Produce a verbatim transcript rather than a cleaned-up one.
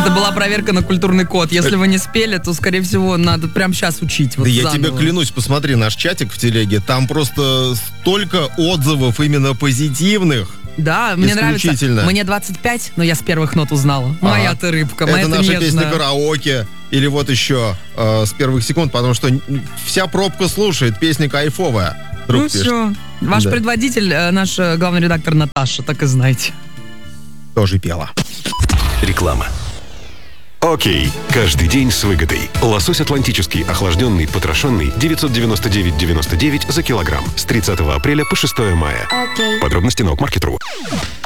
Это была проверка на культурный код. Если вы не спели, то, скорее всего, надо прямо сейчас учить. Вот да я заново. тебе клянусь, посмотри наш чатик в телеге, там просто столько отзывов именно позитивных. Да, мне нравится. Мне двадцать пять, но я с первых нот узнала. Ага. Моя ты рыбка, это моя ты наша нежная. песня караоке. Или вот еще э, с первых секунд, потому что вся пробка слушает, песня кайфовая. Друг Ну пишет. все. Ваш Да. предводитель, э, наш э, главный редактор Наташа, так и знаете. Тоже пела. Реклама. Окей, каждый день с выгодой. Лосось атлантический, охлажденный, потрошенный, девятьсот девяносто девять девяносто девять за килограмм. С тридцатого апреля по шестое мая. Окей. Подробности на окмаркет точка ру.